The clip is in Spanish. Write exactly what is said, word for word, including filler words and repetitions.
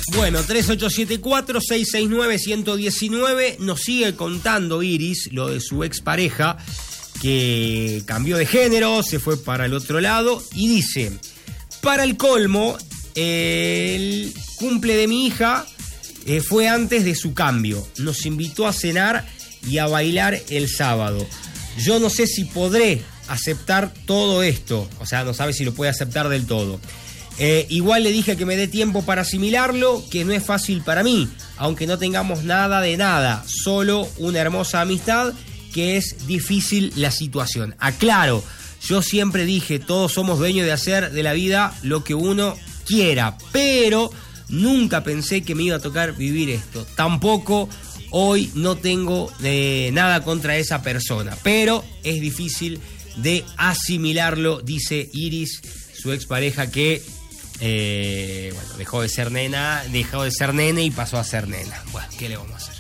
Bueno, tres ocho siete cuatro, seis seis nueve, uno uno nueve. Nos sigue contando Iris lo de su expareja, que cambió de género, se fue para el otro lado y dice: para el colmo, el cumple de mi hija eh, fue antes de su cambio. Nos invitó a cenar y a bailar el sábado. Yo no sé si podré aceptar todo esto, o sea, no sabe si lo puede aceptar del todo. Eh, igual le dije que me dé tiempo para asimilarlo, que no es fácil para mí, aunque no tengamos nada de nada, solo una hermosa amistad, que es difícil la situación. Aclaro, yo siempre dije, todos somos dueños de hacer de la vida lo que uno quiera, pero nunca pensé que me iba a tocar vivir esto. Tampoco hoy no tengo eh, nada contra esa persona, pero es difícil de asimilarlo, dice Iris, su expareja, que Eh, bueno, dejó de ser nena, dejó de ser nene y pasó a ser nena. Bueno, ¿qué le vamos a hacer?